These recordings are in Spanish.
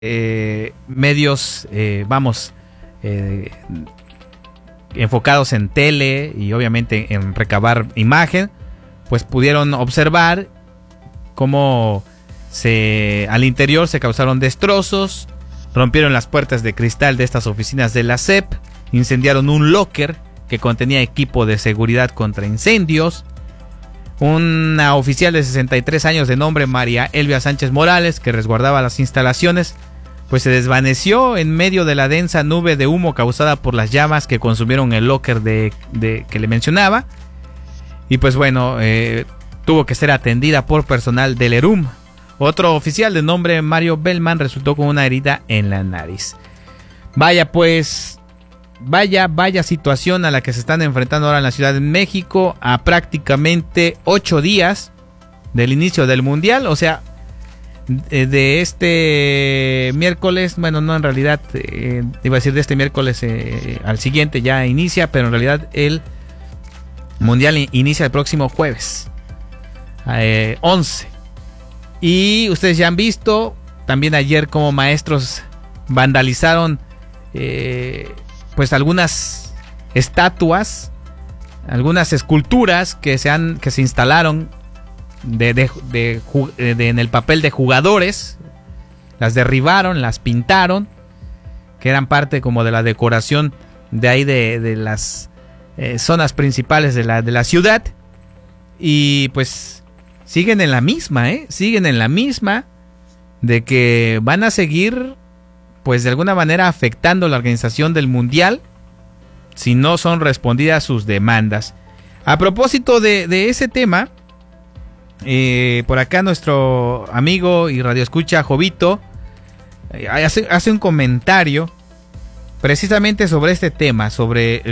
medios, enfocados en tele y obviamente en recabar imagen, pues pudieron observar cómo al interior se causaron destrozos, rompieron las puertas de cristal de estas oficinas de la SEP, incendiaron un locker que contenía equipo de seguridad contra incendios. Una oficial de 63 años de nombre María Elvia Sánchez Morales, que resguardaba las instalaciones, pues se desvaneció en medio de la densa nube de humo causada por las llamas que consumieron el locker que le mencionaba. Y pues bueno, tuvo que ser atendida por personal del ERUM. Otro oficial de nombre Mario Bellman resultó con una herida en la nariz. Vaya pues, vaya situación a la que se están enfrentando ahora en la Ciudad de México, a prácticamente 8 días del inicio del Mundial. O sea, de este miércoles, bueno, no, en realidad iba a decir de este miércoles al siguiente ya inicia, pero en realidad el Mundial inicia el próximo jueves 11. Y ustedes ya han visto también ayer cómo maestros vandalizaron pues algunas estatuas, algunas esculturas que se instalaron en el papel de jugadores. Las derribaron, las pintaron, que eran parte como de la decoración de ahí de las zonas principales de la ciudad. Y pues siguen en la misma de que van a seguir pues de alguna manera afectando la organización del Mundial si no son respondidas sus demandas. A propósito de ese tema, por acá nuestro amigo y radioescucha Jovito hace un comentario precisamente sobre este tema, sobre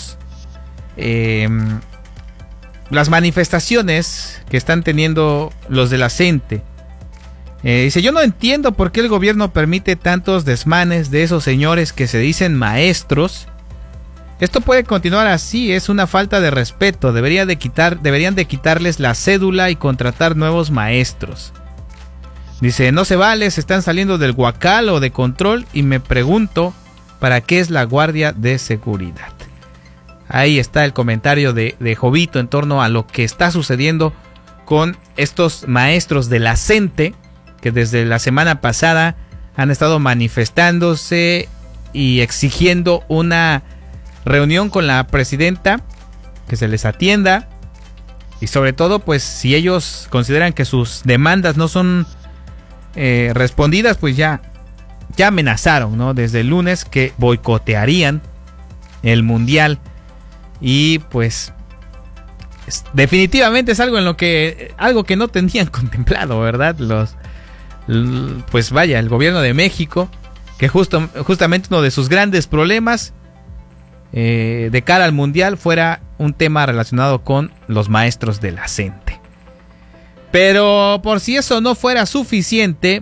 las manifestaciones que están teniendo los de la CENTE. Dice: yo no entiendo por qué el gobierno permite tantos desmanes de esos señores que se dicen maestros. Esto puede continuar así, es una falta de respeto. Deberían de quitarles la cédula y contratar nuevos maestros. Dice: no se vale, se están saliendo del guacal o de control y me pregunto ¿para qué es la guardia de seguridad? Ahí está el comentario de Jovito en torno a lo que está sucediendo con estos maestros de la CENTE, que desde la semana pasada han estado manifestándose y exigiendo una reunión con la presidenta, que se les atienda, y sobre todo pues si ellos consideran que sus demandas no son respondidas, pues ya amenazaron, ¿no? Desde el lunes que boicotearían el Mundial. Y pues definitivamente es algo que no tenían contemplado, ¿verdad? Pues vaya, el gobierno de México, que justamente uno de sus grandes problemas de cara al Mundial fuera un tema relacionado con los maestros de la CENTE. Pero por si eso no fuera suficiente,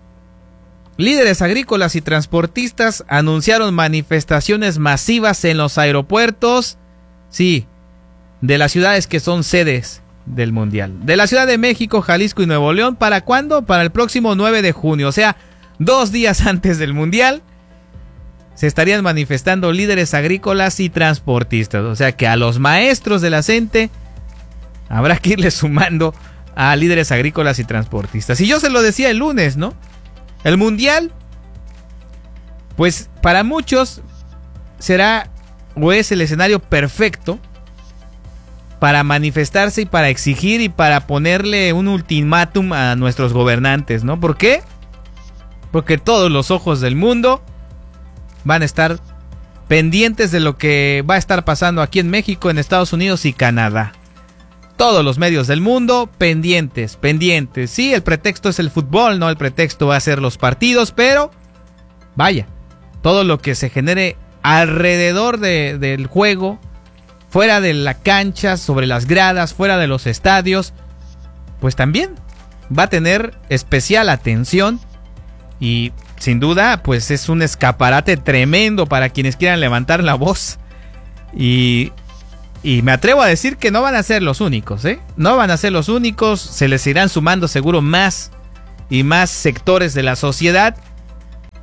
líderes agrícolas y transportistas anunciaron manifestaciones masivas en los aeropuertos, sí, de las ciudades que son sedes del Mundial. De la Ciudad de México, Jalisco y Nuevo León. ¿Para cuándo? Para el próximo 9 de junio. O sea, 2 días antes del Mundial se estarían manifestando líderes agrícolas y transportistas. O sea que a los maestros de la CENTE habrá que irles sumando a líderes agrícolas y transportistas. Y yo se lo decía el lunes, ¿no? El Mundial, pues para muchos será o es el escenario perfecto para manifestarse y para exigir y para ponerle un ultimátum a nuestros gobernantes, ¿no? ¿Por qué? Porque todos los ojos del mundo van a estar pendientes de lo que va a estar pasando aquí en México, en Estados Unidos y Canadá. Todos los medios del mundo pendientes. Sí, el pretexto es el fútbol, no, el pretexto va a ser los partidos, pero vaya, todo lo que se genere alrededor del juego, fuera de la cancha, sobre las gradas, fuera de los estadios, pues también va a tener especial atención. Y sin duda pues es un escaparate tremendo para quienes quieran levantar la voz. Y me atrevo a decir que no van a ser los únicos, no van a ser los únicos. Se les irán sumando seguro más y más sectores de la sociedad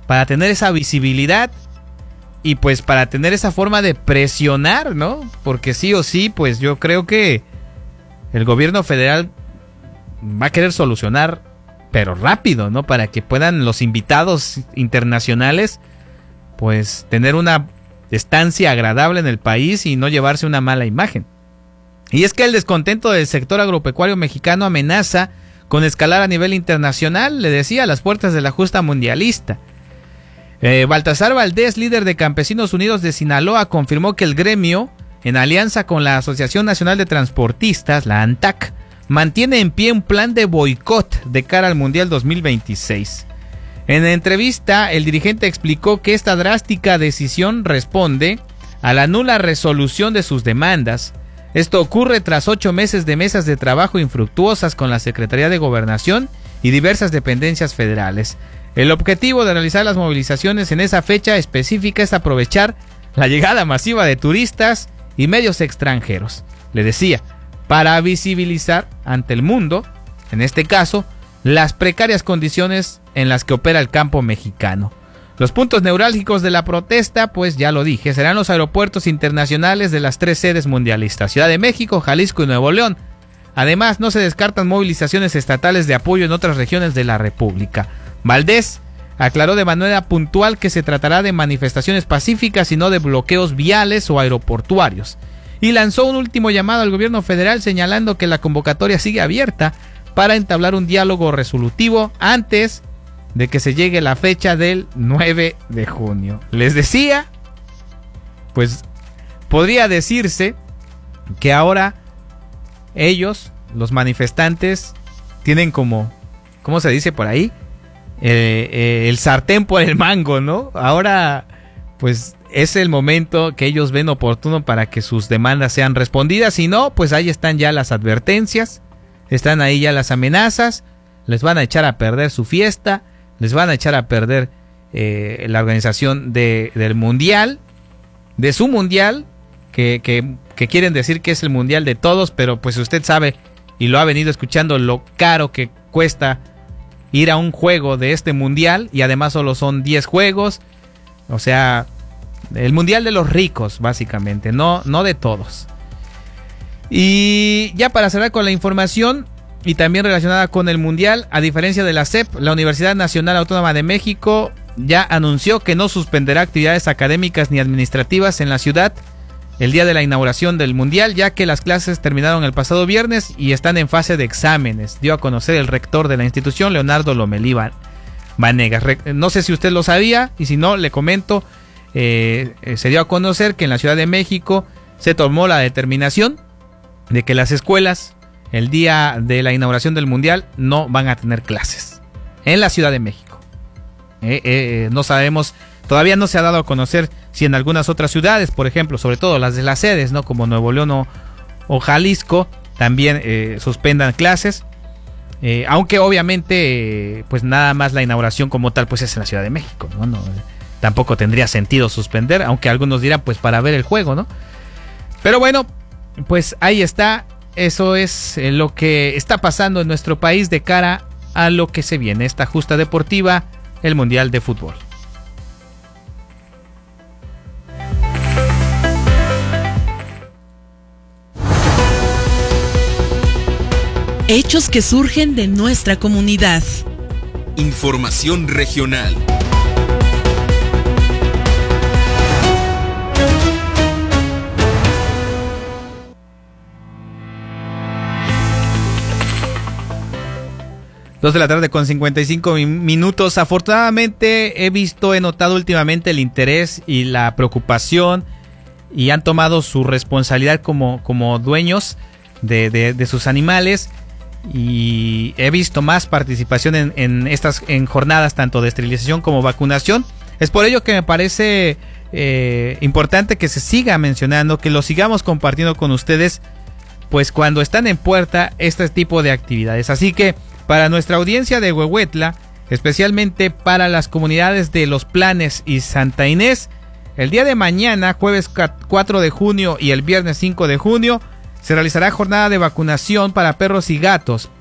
para tener esa visibilidad y pues para tener esa forma de presionar, ¿no? Porque sí o sí, pues yo creo que el gobierno federal va a querer solucionar, pero rápido, ¿no? Para que puedan los invitados internacionales pues tener una estancia agradable en el país y no llevarse una mala imagen. Y es que el descontento del sector agropecuario mexicano amenaza con escalar a nivel internacional, le decía, a las puertas de la justa mundialista. Baltasar Valdés, líder de Campesinos Unidos de Sinaloa, confirmó que el gremio, en alianza con la Asociación Nacional de Transportistas, la ANTAC, mantiene en pie un plan de boicot de cara al Mundial 2026. En la entrevista, el dirigente explicó que esta drástica decisión responde a la nula resolución de sus demandas. Esto ocurre tras 8 meses de mesas de trabajo infructuosas con la Secretaría de Gobernación y diversas dependencias federales. El objetivo de realizar las movilizaciones en esa fecha específica es aprovechar la llegada masiva de turistas y medios extranjeros, le decía, para visibilizar ante el mundo, en este caso, las precarias condiciones en las que opera el campo mexicano. Los puntos neurálgicos de la protesta, pues ya lo dije, serán los aeropuertos internacionales de las 3 sedes mundialistas, Ciudad de México, Jalisco y Nuevo León. Además, no se descartan movilizaciones estatales de apoyo en otras regiones de la República. Valdés aclaró de manera puntual que se tratará de manifestaciones pacíficas y no de bloqueos viales o aeroportuarios. Y lanzó un último llamado al gobierno federal señalando que la convocatoria sigue abierta para entablar un diálogo resolutivo antes de que se llegue la fecha del 9 de junio. Les decía, pues podría decirse que ahora ellos, los manifestantes, tienen como, ¿cómo se dice por ahí? El sartén por el mango, ¿no? Ahora, pues es el momento que ellos ven oportuno para que sus demandas sean respondidas. Si no, pues ahí están ya las advertencias, están ahí ya las amenazas, les van a echar a perder su fiesta, les van a echar a perder la organización del mundial, de su mundial, que quieren decir que es el mundial de todos, pero pues usted sabe y lo ha venido escuchando lo caro que cuesta ir a un juego de este mundial, y además solo son 10 juegos, o sea, el mundial de los ricos básicamente, no de todos. Y ya para cerrar con la información y también relacionada con el mundial, a diferencia de la SEP, la Universidad Nacional Autónoma de México ya anunció que no suspenderá actividades académicas ni administrativas en la ciudad el día de la inauguración del mundial, ya que las clases terminaron el pasado viernes y están en fase de exámenes, dio a conocer el rector de la institución, Leonardo Lomelí Vanegas. No sé si usted lo sabía, y si no, le comento, se dio a conocer que en la Ciudad de México se tomó la determinación de que las escuelas el día de la inauguración del mundial no van a tener clases en la Ciudad de México. No sabemos, todavía no se ha dado a conocer si en algunas otras ciudades, por ejemplo, sobre todo las de las sedes, ¿no?, como Nuevo León o Jalisco, también suspendan clases, aunque obviamente pues nada más la inauguración como tal pues es en la Ciudad de México, ¿no? Tampoco tendría sentido suspender, aunque algunos dirán pues para ver el juego, ¿no? Pero bueno, pues ahí está. Eso es lo que está pasando en nuestro país de cara a lo que se viene, esta justa deportiva, el Mundial de Fútbol. Hechos que surgen de nuestra comunidad. Información regional. Dos de la tarde con 55 minutos. Afortunadamente he notado últimamente el interés y la preocupación, y han tomado su responsabilidad como dueños de sus animales, y he visto más participación en jornadas tanto de esterilización como vacunación. Es por ello que me parece importante que se siga mencionando, que lo sigamos compartiendo con ustedes, pues cuando están en puerta este tipo de actividades. Así que para nuestra audiencia de Huehuetla, especialmente para las comunidades de Los Planes y Santa Inés, el día de mañana, jueves 4 de junio y el viernes 5 de junio, se realizará jornada de vacunación para perros y gatos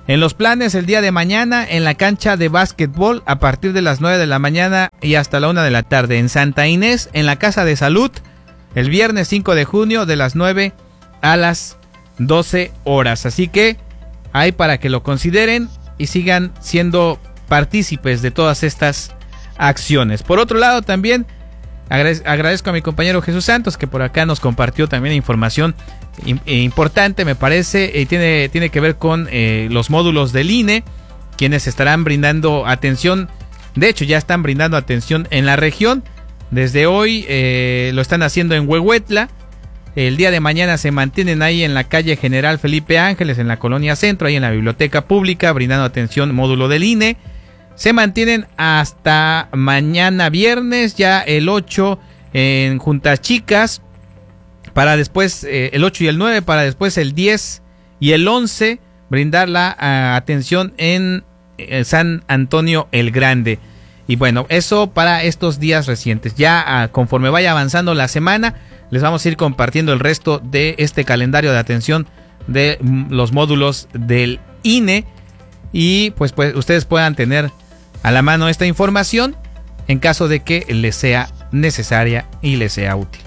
En los planes el día de mañana en la cancha de básquetbol a partir de las 9 de la mañana y hasta la 1 de la tarde. En Santa Inés en la Casa de Salud el viernes 5 de junio de las 9 a las 12 horas. Así que hay para que lo consideren y sigan siendo partícipes de todas estas acciones. Por otro lado también agradezco a mi compañero Jesús Santos que por acá nos compartió también información importante, me parece, y tiene que ver con los módulos del INE, quienes estarán brindando atención. De hecho ya están brindando atención en la región. Desde hoy lo están haciendo en Huehuetla. El día de mañana se mantienen ahí en la calle General Felipe Ángeles, en la Colonia Centro, ahí en la Biblioteca Pública, brindando atención módulo del INE. Se mantienen hasta mañana viernes, ya el 8 en Juntas Chicas, para después el 8 y el 9, para después el 10 y el 11 brindar la atención en San Antonio el Grande. Y bueno, eso para estos días recientes. Ya conforme vaya avanzando la semana, les vamos a ir compartiendo el resto de este calendario de atención de los módulos del INE. Y pues ustedes puedan tener a la mano esta información en caso de que les sea necesaria y les sea útil.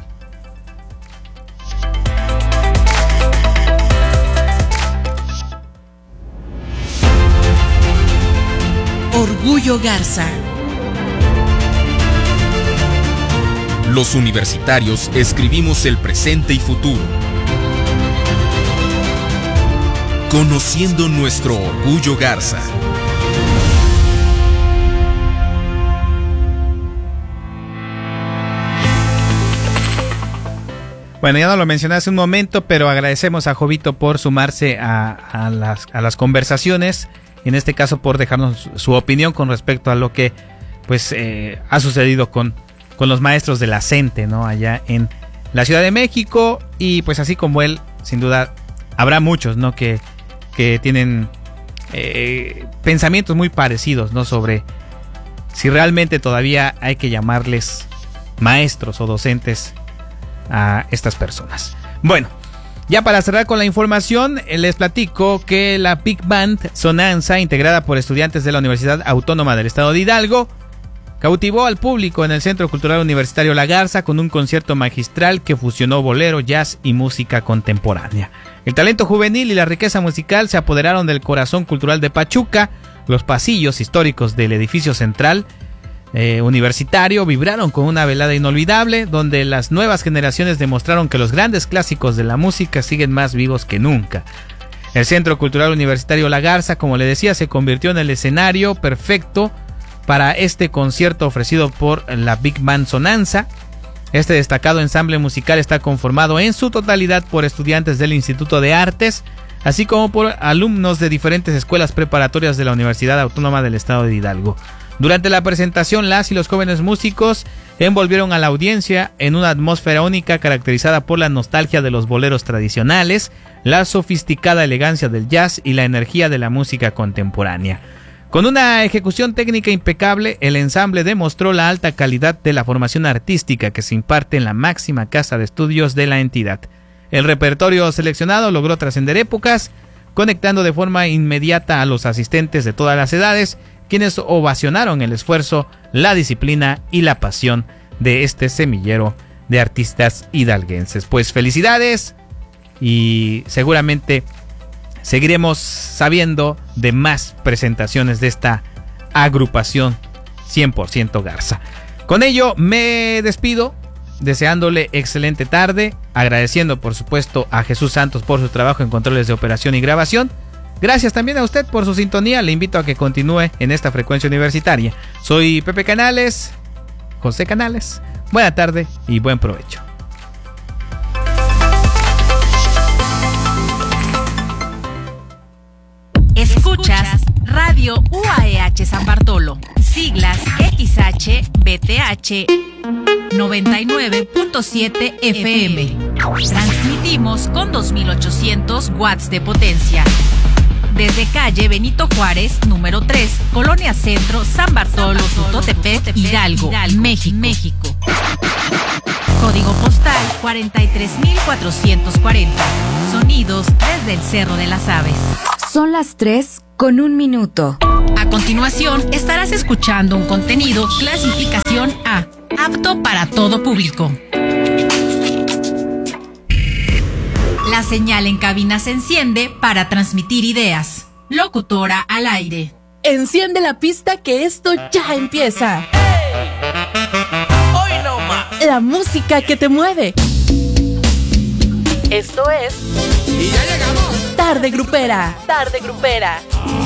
Orgullo Garza. Los universitarios escribimos el presente y futuro. Conociendo nuestro orgullo Garza. Bueno, ya no lo mencioné hace un momento, pero agradecemos a Jovito por sumarse a las conversaciones, en este caso por dejarnos su opinión con respecto a lo que pues ha sucedido con los maestros de la CENTE, ¿no? Allá en la Ciudad de México. Y pues así como él, sin duda habrá muchos, ¿no? que tienen pensamientos muy parecidos, ¿no? Sobre si realmente todavía hay que llamarles maestros o docentes a estas personas. Bueno, ya para cerrar con la información, les platico que la Big Band Sonanza, integrada por estudiantes de la Universidad Autónoma del Estado de Hidalgo, cautivó al público en el Centro Cultural Universitario La Garza con un concierto magistral que fusionó bolero, jazz y música contemporánea. El talento juvenil y la riqueza musical se apoderaron del corazón cultural de Pachuca. Los pasillos históricos del edificio central universitario vibraron con una velada inolvidable, donde las nuevas generaciones demostraron que los grandes clásicos de la música siguen más vivos que nunca. El Centro Cultural Universitario La Garza, como le decía, se convirtió en el escenario perfecto para este concierto ofrecido por la Big Band Sonanza. Este destacado ensamble musical está conformado en su totalidad por estudiantes del Instituto de Artes, así como por alumnos de diferentes escuelas preparatorias de la Universidad Autónoma del Estado de Hidalgo. Durante la presentación, las y los jóvenes músicos envolvieron a la audiencia en una atmósfera única caracterizada por la nostalgia de los boleros tradicionales, la sofisticada elegancia del jazz y la energía de la música contemporánea. Con una ejecución técnica impecable, el ensamble demostró la alta calidad de la formación artística que se imparte en la máxima casa de estudios de la entidad. El repertorio seleccionado logró trascender épocas, conectando de forma inmediata a los asistentes de todas las edades, quienes ovacionaron el esfuerzo, la disciplina y la pasión de este semillero de artistas hidalguenses. Pues felicidades, y seguramente seguiremos sabiendo de más presentaciones de esta agrupación 100% Garza. Con ello me despido, deseándole excelente tarde, agradeciendo por supuesto a Jesús Santos por su trabajo en controles de operación y grabación. Gracias también a usted por su sintonía. Le invito a que continúe en esta frecuencia universitaria. Soy Pepe Canales, José Canales. Buena tarde y buen provecho. Escuchas Radio UAEH San Bartolo, siglas XHBTH 99.7 FM. Transmitimos con 2800 watts de potencia. Desde calle Benito Juárez, número 3, Colonia Centro, San Bartolo, Tutotepec, Hidalgo, México. Código postal 43440. Sonidos desde el Cerro de las Aves. Son las 3 con 1 minuto. A continuación, estarás escuchando un contenido clasificación A, apto para todo público. La señal en cabina se enciende para transmitir ideas. Locutora al aire. Enciende la pista que esto ya empieza. ¡Hoy no más! La música que te mueve. Esto es ¡Y ya llegamos! Tarde Grupera. Tarde Grupera.